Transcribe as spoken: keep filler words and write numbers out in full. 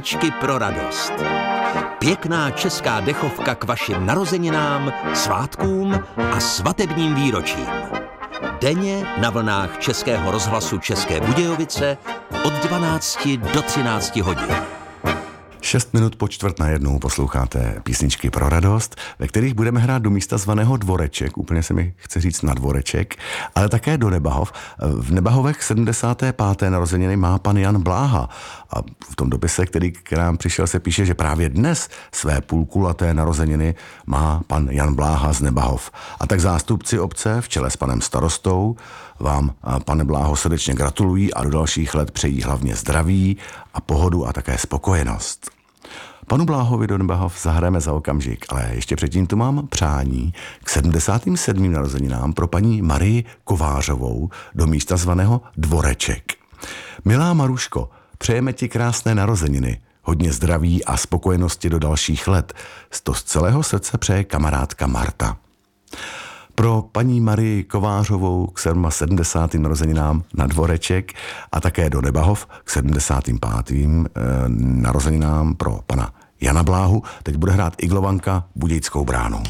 Písničky pro radost. Pěkná česká dechovka k vašim narozeninám, svátkům a svatebním výročím. Denně na vlnách Českého rozhlasu České Budějovice od dvanácti do třinácti hodin. Šest minut po čtvrt na jednou posloucháte písničky pro radost, ve kterých budeme hrát do místa zvaného Dvoreček, úplně se mi chce říct na Dvoreček, ale také do Nebahov. V Nebahovech sedmdesáté páté narozeniny má pan Jan Bláha a v tom dopise, který k nám přišel, se píše, že právě dnes své půlkulaté narozeniny má pan Jan Bláha z Nebahov. A tak zástupci obce v čele s panem starostou vám, pane Bláho, srdečně gratulují a do dalších let přejí hlavně zdraví a pohodu a také spokojenost. Panu Bláhovi do Nebahov zahrajeme za okamžik, ale ještě předtím tu mám přání k sedmdesátým sedmým narozeninám pro paní Marii Kovářovou do místa zvaného Dvoreček. Milá Maruško, přejeme ti krásné narozeniny, hodně zdraví a spokojenosti do dalších let. To z celého srdce přeje kamarádka Marta. Pro paní Marii Kovářovou k sedmdesátým narozeninám na Dvoreček a také do Nebahov k sedmdesátým pátým E, narozeninám pro pana Jana Bláhu teď bude hrát Iglovanka Budějskou bránou.